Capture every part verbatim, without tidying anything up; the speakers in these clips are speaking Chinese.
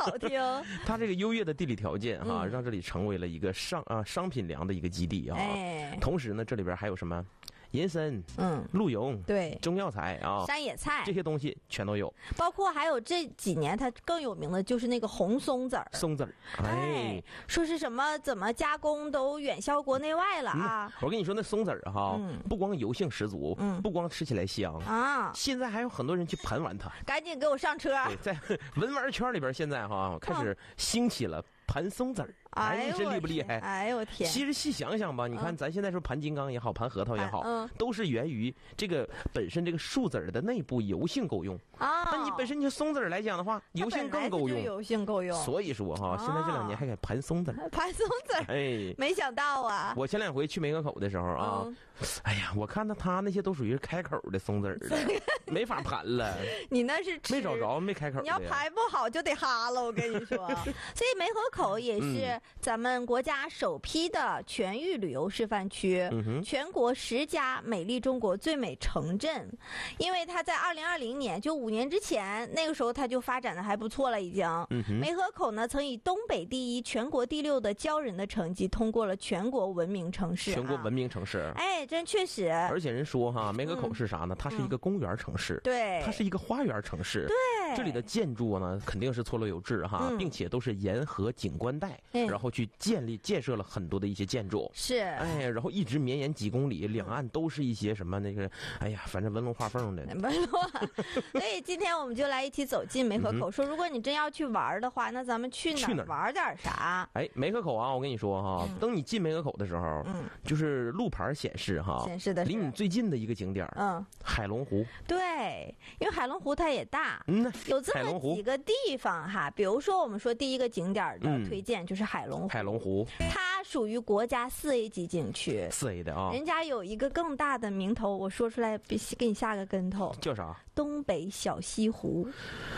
好听。 它这个优越的地理条件哈、啊嗯，让这里成为了一个商啊商品粮的一个基地啊。哎，同时呢，这里边还有什么？人参、嗯，鹿茸，对，中药材啊， 山野菜这些东西全都有， 包括还有这几年它更有名的就是那个红松子儿， 松子儿，哎， 哎，说是什么怎么加工都远销国内外了啊！ 嗯、我跟你说，那松子儿哈，嗯、不光油性十足，嗯，不光吃起来香啊，现在还有很多人去盘玩它， 赶紧给我上车！ 对，在文玩圈里边，现在哈开始兴起了盘松子儿。哎，你这厉不厉害？ 哎呦我天！ 其实细想想吧，你看咱现在说盘金刚也好，盘核桃也好，嗯，都是源于这个本身这个树籽的内部油性够用啊。但你本身你松子来讲的话，油性更够用， 油性够用。 所以说哈，现在这两年还敢盘松子， 盘松子，哎，没想到啊！ 我前两回去梅河口的时候啊，嗯、哎呀，我看到他那些都属于开口的松子的，没法盘了。 你那是没找着，没开口。 你要盘不好就得哈了，我跟你说。所以梅河口也是。嗯咱们国家首批的全域旅游示范区，嗯、全国十佳美丽中国最美城镇，因为它在二零二零年，就五年之前，那个时候它就发展的还不错了，已经。嗯、梅河口呢，曾以东北第一、全国第六的骄人的成绩，通过了全国文明城市、啊。 全国文明城市， 哎，真确实。 而且人说哈，梅河口是啥呢？它是一个公园城市， 嗯、对， 它是一个花园城市， 对， 这里的建筑呢肯定是错落有致哈，嗯、并且都是沿河景观带，嗯、然后去建立。建设了很多的一些建筑， 是， 哎，然后一直绵延几公里，两岸都是一些什么那个，哎呀，反正纹龙画凤的。 纹龙，所以今天我们就来一起走进梅河口，嗯、说如果你真要去玩的话，那咱们去哪儿玩点啥？ 哎，梅河口啊，我跟你说哈，嗯、等你进梅河口的时候，嗯，就是路牌显示哈， 显示的离你最近的一个景点，嗯，海龙湖。 对，因为海龙湖它也大，嗯，有这么几个地方哈，比如说我们说第一个景点的推荐就是海龙湖， 海龙湖。 它属于国家四 A 级景区， 四 A 的啊， 人家有一个更大的名头，我说出来给你下个跟头， 叫啥？ 东北小西湖。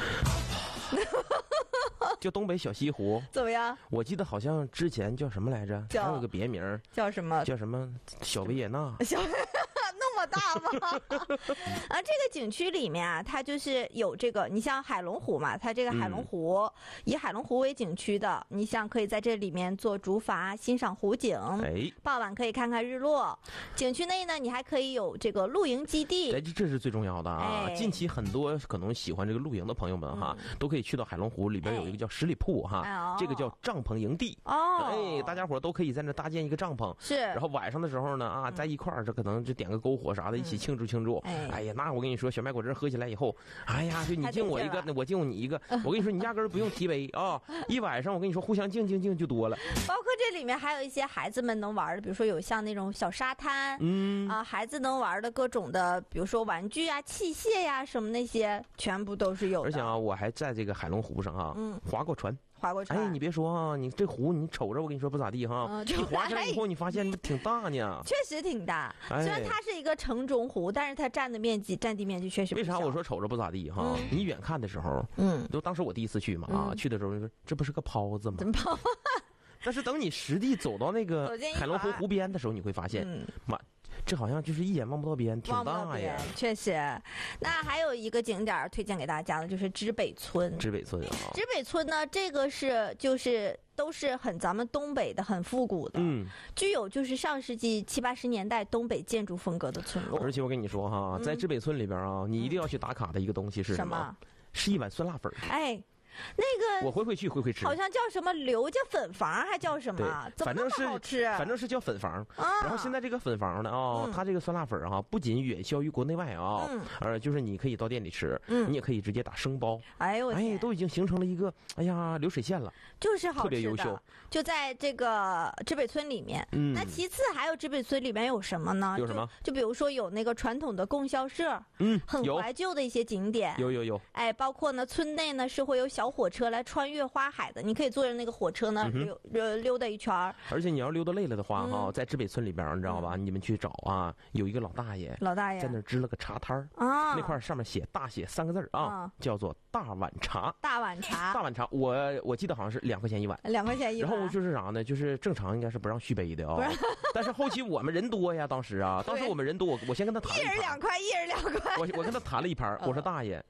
叫东北小西湖怎么样？ 我记得好像之前叫什么来着？还有个别名叫什么？ 叫什么小维也纳？ 小那么大吗？啊，这个景区里面啊，它就是有这个，你像海龙湖嘛，它这个海龙湖、嗯、以海龙湖为景区的，你像可以在这里面做竹筏，欣赏湖景，哎，傍晚可以看看日落。景区内呢，你还可以有这个露营基地， 哎，这是最重要的啊！哎、近期很多可能喜欢这个露营的朋友们哈，嗯、都可以去到海龙湖里边有一个叫十里铺哈，哎、这个叫帐篷营地哦，哎，大家伙都可以在那搭建一个帐篷， 是， 然后晚上的时候呢啊，在一块儿，这可能就点个篝火啥的，一起庆祝庆祝。嗯、哎呀，那我跟你说，小麦果汁喝起来以后，哎呀，就你敬我一个，我敬你一个，我跟你说，你压根儿不用提杯啊，一晚上我跟你说，互相敬敬敬就多了。 包括这里面还有一些孩子们能玩的，比如说有像那种小沙滩，嗯啊，孩子能玩的各种的，比如说玩具啊、器械呀、啊、什么那些，全部都是有的。 而且啊，我还在这个海龙湖上啊，嗯，划过船。 划过船， 哎，你别说啊，你这湖你瞅着，我跟你说不咋地哈。嗯、你划起来以后，你发现挺大呢。 确实挺大，哎、虽然它是一个城中湖，但是它占的面积、占地面积确实不小。 为啥我说瞅着不咋地哈？嗯、你远看的时候，嗯，就当时我第一次去嘛啊，嗯、去的时候就说这不是个泡子吗？ 怎么泡？ 但是等你实地走到那个海龙湖湖边的时候，你会发现，嗯，妈。这好像就是一眼望不到边，挺大呀。 确实，那还有一个景点推荐给大家的，就是知北村。 知北村啊， 知北村呢，这个是就是都是很咱们东北的，很复古的，嗯，具有就是上世纪七八十年代东北建筑风格的村落。 而且我跟你说哈，在知北村里边啊，嗯、你一定要去打卡的一个东西是什么？什么是一碗酸辣粉。 哎。那个我回回去回回吃， 好像叫什么刘家粉房还叫什么？ 反正是好吃， 反正是叫粉房。啊、然后现在这个粉房呢啊、哦嗯，它这个酸辣粉啊，不仅远销于国内外啊，嗯，呃，就是你可以到店里吃，嗯，你也可以直接打生包。 哎呦， 哎，都已经形成了一个哎呀流水线了， 就是好吃的， 特别优秀。 就在这个知北村里面，嗯，那其次还有知北村里面有什么呢？ 有什么？ 就, 就比如说有那个传统的供销社，嗯，很怀旧的一些景点， 有有有。 哎，包括呢，村内呢是会有小火车来穿越花海的，你可以坐着那个火车呢、嗯、溜溜溜达一圈。 而且你要溜达累了的话哈、嗯，在知北村里边你知道吧、嗯？你们去找啊，有一个老大爷， 老大爷在那支了个茶摊儿啊，那块上面写大写三个字啊、嗯，叫做大碗茶。 大碗茶， 大碗茶，我我记得好像是两块钱一碗， 两块钱一碗。 然后就是啥呢？就是正常应该是不让续杯的啊、哦，但是后期我们人多呀，当时啊，当时我们人多，我我先跟他谈了一盘， 一人两块，一人两块。 我我跟他谈了一盘，我说大爷，嗯。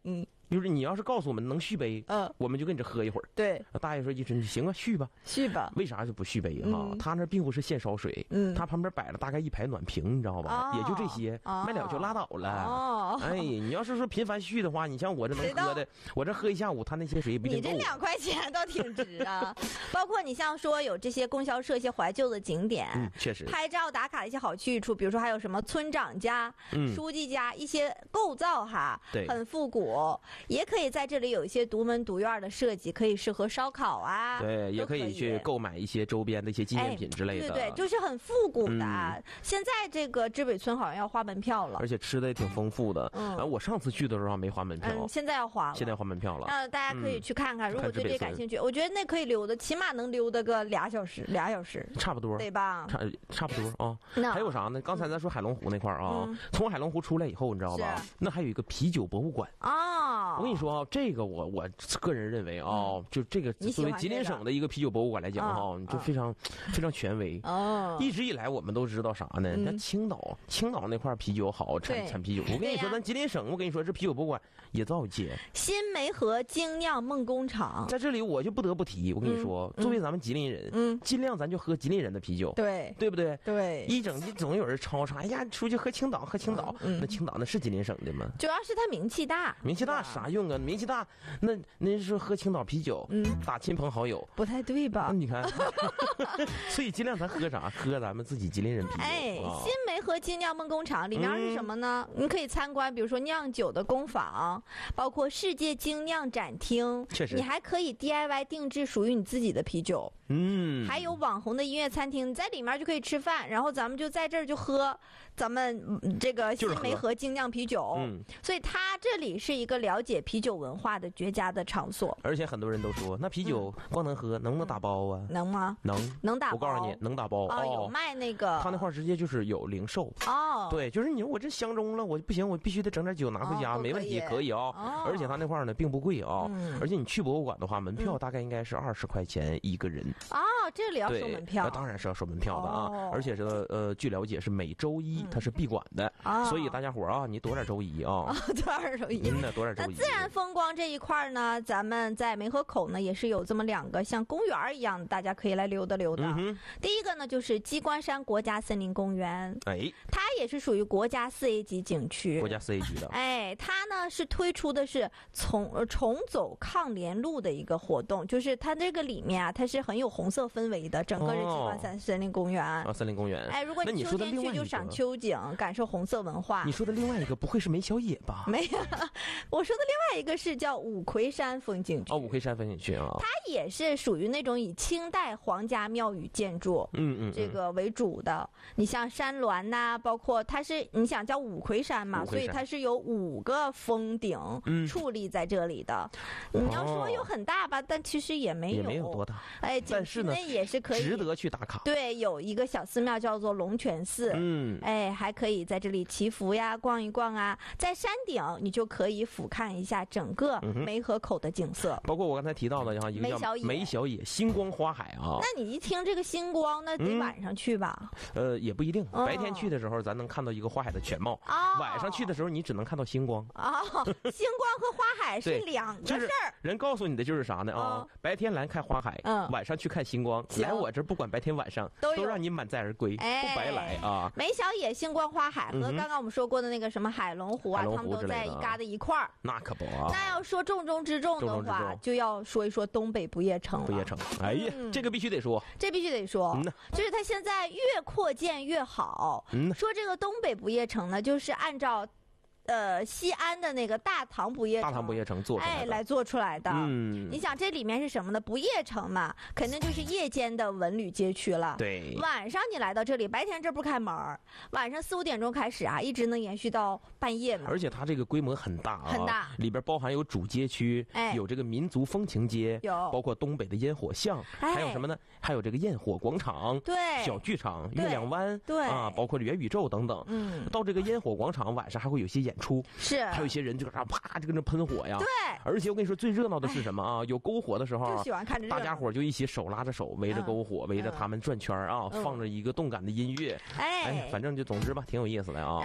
就是你要是告诉我们能续杯，嗯，我们就跟你这喝一会儿。 对， 大爷说一声行啊，续吧， 续吧。 为啥就不续杯哈？他那并不是现烧水， 嗯， 他旁边摆了大概一排暖瓶，你知道吧？也就这些，卖了就拉倒了。哦，哎，你要是说频繁续的话，你像我这能喝的，我这喝一下午，他那些水也不一定够。 你这两块钱倒挺值啊！包括你像说有这些供销社、一些怀旧的景点， 嗯，确实， 拍照打卡的一些好去处，比如说还有什么村长家、嗯、书记家，一些构造哈， 对， 很复古，也可以在这里有一些独门独院的设计，可以适合烧烤啊， 对，也可以去购买一些周边的一些纪念品之类的， 哎、对对，就是很复古的。嗯、现在这个知北村好像要花门票了， 而且吃的也挺丰富的。嗯，啊、我上次去的时候没花门票， 嗯，现在要花了， 现在要花门票了。 呃，大家可以去看看，嗯、如果对这个感兴趣，我觉得那可以溜达，起码能溜达个俩小时，俩小时， 差不多， 对吧？ 差差不多啊。还有啥呢？刚才咱说海龙湖那块儿啊， 嗯、 从海龙湖出来以后，你知道吧？那还有一个啤酒博物馆啊。 我跟你说啊，这个我我个人认为啊，嗯、就这个作为吉林省的一个啤酒博物馆来讲哈， 嗯、 就非常、嗯、非常权威。 哦。 一直以来我们都知道啥呢？那、嗯、青岛青岛那块啤酒好，产产啤酒。我跟你说，咱吉林省，我跟你说，这啤酒博物馆也造一届。 新梅河精酿梦工厂， 在这里我就不得不提，我跟你说， 嗯、 作为咱们吉林人，嗯，尽量咱就喝吉林人的啤酒， 对， 对不对？ 对， 一整天总有人吵吵，哎呀，出去喝青岛，喝青岛，嗯、那青岛那是吉林省的吗？ 主要是它名气大， 名气大啥用啊？名气大，那您说喝青岛啤酒，嗯，打亲朋好友， 不太对吧？ 你看，所以尽量咱喝啥？喝咱们自己吉林人啤酒。 哎，啊、新梅河精酿梦工厂里面是什么呢？嗯、你可以参观，比如说酿酒的工坊，包括世界精酿展厅， 确实， 你还可以 D I Y 定制属于你自己的啤酒。 嗯， 还有网红的音乐餐厅，在里面就可以吃饭，然后咱们就在这儿就喝咱们这个新梅河精酿啤酒。嗯，所以它这里是一个了解啤酒文化的绝佳的场所。 而且很多人都说，那啤酒光能喝，嗯、能不能打包啊？ 能吗？ 能， 能打包。 我告诉你，能打包。 哦，有卖那个。 他那块直接就是有零售。 哦， 对，就是你说我这相中了，我不行，我必须得整点酒拿回家， 哦、 没问题，可以啊、哦。哦、而且他那块呢并不贵啊、哦，嗯、而且你去博物馆的话，门票大概应该是二十块钱一个人。 哦，这里要收门票。 当然是要收门票的啊，哦、而且这个呃，据了解是每周一它是闭馆的，嗯、所以大家伙啊，你躲点周一啊， 哦、多点周一， 嗯，躲点周一。 那自然风光这一块呢，咱们在梅河口呢也是有这么两个像公园一样的，大家可以来溜达溜达。 嗯、 第一个呢就是鸡冠山国家森林公园， 哎， 它也是属于国家四 A 级景区， 国家四 A 级的。 哎，它呢是推出的是重重走抗联路的一个活动，就是它这个里面啊，它是很有红色氛围的，整个是鸡冠山森林公园。哦啊，森林公园。 哎，如果你秋天去就赏秋景，感受红色文化。 你说的另外一个不会是梅小野吧？ 没有，我说的另外一个是叫五魁山风景区。 哦，五魁山风景区啊， 它也是属于那种以清代皇家庙宇建筑， 嗯嗯， 这个为主的。你像山峦呐、啊，包括它是你想叫五魁山嘛，所以它是有五个峰顶矗立在这里的。嗯、你要说有很大吧，但其实也没有， 也没有多大。 哎，但是呢，也是可以值得去打卡。 对，有一个小寺庙叫做龙泉寺， 嗯， 哎，还可以在这里祈福呀，逛一逛啊。在山顶，你就可以俯瞰一下整个梅河口的景色， 嗯、包括我刚才提到的，像一个叫梅小野星光花海啊。 那你一听这个星光，那得晚上去吧？ 嗯、呃，也不一定，白天去的时候，咱能看到一个花海的全貌； 哦、 晚上去的时候，你只能看到星光。 哦，星光和花海是两个事儿、就是。 人告诉你的就是啥呢？啊、哦，白天来看花海，嗯，晚上去看星光。来我这不管白天晚上，都都让你满载而归， 哎、 不白来啊！ 梅小野星光花海和刚刚我们说过的那个什么海龙湖啊， 嗯、 他们都在一嘎的一块儿。 那可不啊！ 那要说重中之重的话，就要说一说东北不夜城了。 不夜城，哎呀，嗯、这个必须得说， 这必须得说，嗯、就是它现在越扩建越好。嗯、说这个东北不夜城呢，就是按照。呃，西安的那个大唐不夜城， 大唐不夜城做出来的， 哎，来做出来的。 嗯， 你想这里面是什么呢？不夜城嘛，肯定就是夜间的文旅街区了。 对， 晚上你来到这里，白天这不开门，晚上四五点钟开始啊，一直能延续到半夜呢。 而且它这个规模很大啊， 很大， 里边包含有主街区， 哎， 有这个民族风情街， 有包括东北的烟火巷， 哎、 还有什么呢？还有这个焰火广场， 对， 小剧场、月亮湾， 对啊，包括元宇宙等等。嗯，到这个烟火广场晚上还会有些演出， 是。 还有一些人就搁那啪就跟那喷火呀， 对， 而且我跟你说最热闹的是什么啊？有篝火的时候， 就喜欢看着大家伙就一起手拉着手围着篝火，围着他们转圈啊，放着一个动感的音乐，哎，反正就总之吧，挺有意思的啊。 然后它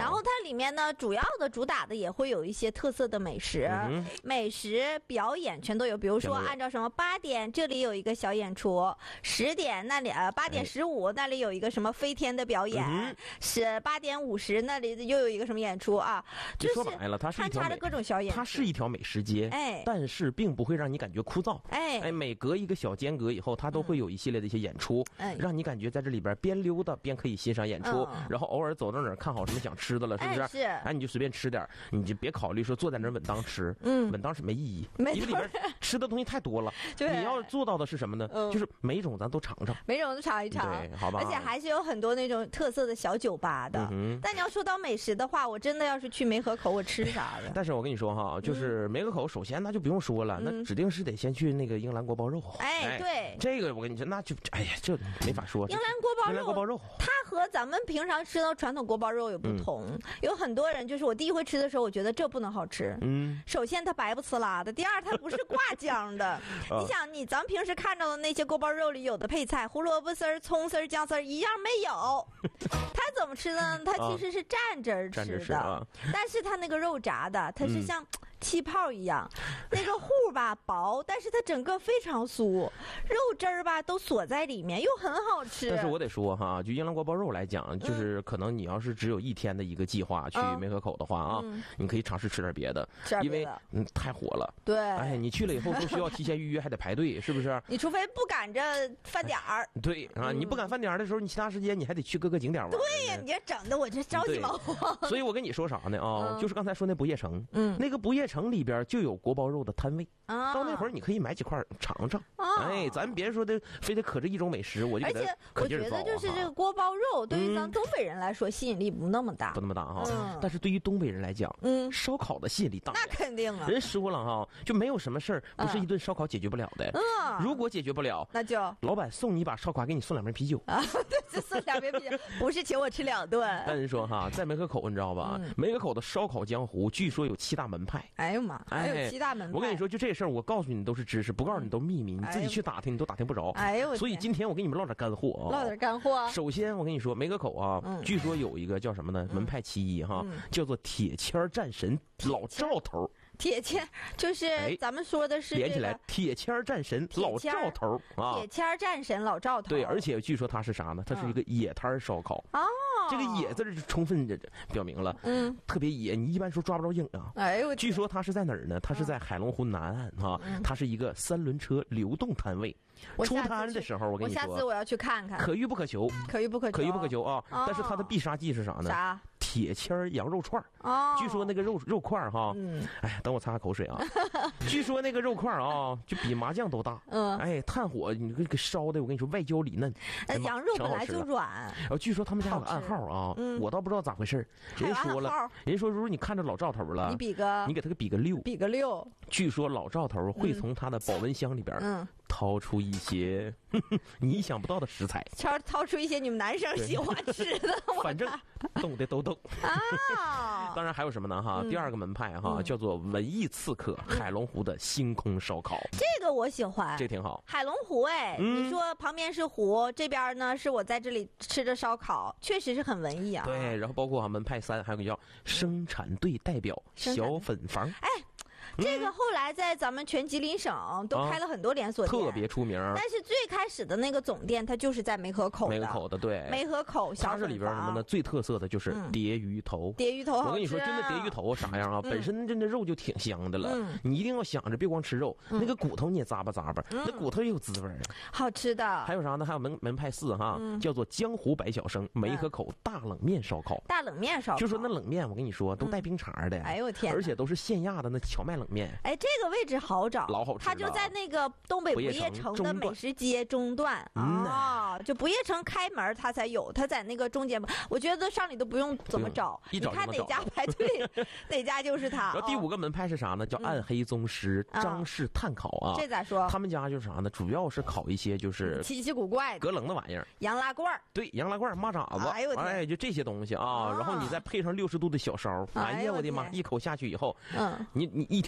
里面呢，主要的主打的也会有一些特色的美食，嗯、美食表演全都有。比如说，按照什么八点这里有一个小演出，十点那里呃八点十五那里有一个什么飞天的表演，是八点五十那里又有一个什么演出啊？就是说白了，它是一条穿插着各种小演出， 它是一条美食街，哎，但是并不会让你感觉枯燥，哎哎，每隔一个小间隔以后，它都会有一系列的一些演出，哎、嗯，让你感觉在这里边边溜达边可以欣赏演出，嗯、然后偶尔走到哪儿看好什么想吃的了，是不是？ 哎，是哎，你就随便吃点，你就别考虑说坐在那儿稳当吃，嗯，稳当是没意义，因为里边吃的东西太多了。你要做到的是什么呢？嗯、就是每种咱都尝尝， 每种都尝一尝， 对，好吧。 而且还是有很多那种特色的小酒吧的。嗯、但你要说到美食的话，我真的要是去梅河口，我吃啥的？ 但是我跟你说哈，就是梅河口，首先那就不用说了，嗯、那指定是得先去那个英兰锅包肉。 哎，对， 哎、这个我跟你说，那就哎呀，这没法说。 英兰锅包肉， 英兰锅包肉， 它和咱们平常吃的传统锅包肉有不同。嗯、有很多人就是我第一回吃的时候，我觉得这不能好吃。嗯，首先它白不呲啦的，第二它不是挂浆的。你想，你咱们平时看到的那些锅包肉里有的配菜，胡萝卜丝儿、葱丝儿、姜丝儿一样没有。它怎么吃呢？它其实是蘸着吃的，啊、但是它那个肉炸的，它是像气泡一样，嗯、那个糊吧薄，但是它整个非常酥，肉汁儿吧都锁在里面，又很好吃。 但是我得说哈，就英兰锅包肉来讲，就是可能你要是只有一天的一个计划去梅河口的话啊，嗯、你可以尝试吃点别的，因为嗯太火了。 对， 哎，你去了以后都需要提前预约，还得排队，是不是？ 你除非不赶着饭点儿。 对啊，你不赶饭点儿的时候，你其他时间你还得去各个景点玩。 对呀，你这整的我这着急忙慌。 所以我跟你说啥呢啊？就是刚才说那不夜城，嗯，那个不夜城里边就有锅包肉的摊位，到那会儿你可以买几块尝尝。哎，咱别说的非得可着一种美食，我就而且我觉得就是这个锅包肉对于咱东北人来说吸引力不那么大， 不那么大哈。但是对于东北人来讲，嗯，烧烤的吸引力大。 那肯定啊， 人说了哈，就没有什么事儿不是一顿烧烤解决不了的。嗯，如果解决不了， 那就老板送你一把烧烤，给你送两瓶啤酒啊，对，就送两瓶啤酒，不是请我吃两顿。 但是说哈，在梅河口你知道吧？梅河口的烧烤江湖据说有七大门派。 哎呦妈，还有七大门派。 我跟你说，就这事儿，我告诉你都是知识，不告诉你都秘密，你自己去打听，你都打听不着。哎呦，所以今天我给你们唠点干货啊， 唠点干货。 首先我跟你说，梅河口啊，据说有一个叫什么呢？门派其一哈，叫做铁签战神老赵头。 铁签就是咱们说的是、 这个、连起来，铁签战神老赵头啊！ 铁签战神老赵头。 对，而且据说他是啥呢？他是一个野摊烧烤。哦、嗯，这个“野”字就充分表明了，嗯，特别野，你一般说抓不着影啊。哎呦，据说他是在哪儿呢？他是在海龙湖南岸啊，嗯、他是一个三轮车流动摊位。出摊的时候，我跟你说， 我下次我要去看看。 可遇不可求， 可遇不可求， 可遇不可求啊！哦、但是他的必杀技是啥呢？ 啥？ 铁签羊肉串哦，据说那个肉肉块哈，嗯，哎，等我擦下口水啊。据说那个肉块啊，就比麻酱都大，嗯，哎，炭火你这个烧的，我跟你说外焦里嫩。 哎，羊肉本来就软。 然后据说他们家有个暗号啊，嗯、我倒不知道咋回事，人说了，人说如果你看着老赵头了， 你比个， 你给他个比个六， 比个六。 据说老赵头会从他的保温箱里边，嗯。掏出一些呵呵你意想不到的食材， 掏掏出一些你们男生喜欢吃的， 反正动的都动啊。当然还有什么呢？哈，嗯、第二个门派哈、嗯、叫做文艺刺客海龙湖的星空烧烤， 这个我喜欢， 这挺好。 海龙湖哎，嗯、你说旁边是湖，这边呢是我在这里吃着烧烤，确实是很文艺啊。 对，然后包括啊门派三还有个叫生产队代表小粉房， 哎。这个后来在咱们全吉林省都开了很多连锁店， 特别出名。 但是最开始的那个总店，它就是在梅河口的。 梅河口的，对。 梅河口小粉房。 它这里边什么呢？最特色的就是蝶鱼头。 蝶鱼头好吃。 我跟你说，真的蝶鱼头啥样啊？本身真的肉就挺香的了，你一定要想着别光吃肉，那个骨头你也咂巴咂巴，那骨头也有滋味啊。 好吃的。 还有啥呢？还有门门派四哈，叫做江湖百晓生梅河口大冷面烧烤。 大冷面烧烤。 就说那冷面，我跟你说都带冰碴的。 哎呦我天！ 而且都是现压的那荞麦冷面。 哎，这个位置好找， 老好吃。 它就在那个东北不夜城的美食街中段啊，就不夜城开门它才有，它在那个中间。我觉得上里都不用怎么找， 你看哪家排队，哪家就是它。 然后第五个门派是啥呢？叫暗黑宗师张氏炭烤啊。 这咋说？ 他们家就是啥呢？主要是烤一些就是奇奇古怪、 隔冷的玩意儿， 羊拉罐。 对，羊拉罐、蚂蚱子，哎呦哎，就这些东西啊。然后你再配上六十度的小烧，哎呀我的妈！一口下去以后，嗯，你你一天。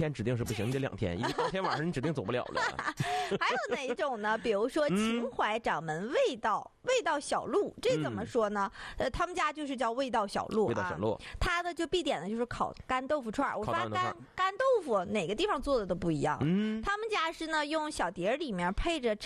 天指定是不行，你得两天，因为当天晚上你指定走不了了。 还有哪一种呢？比如说秦淮掌门味道、嗯、味道小路，这怎么说呢？嗯、呃，他们家就是叫味道小路啊。 味道小路， 他的就必点的就是烤干豆腐串。我发现干干豆腐哪个地方做的都不一样。嗯，他们家是呢用小碟里面配着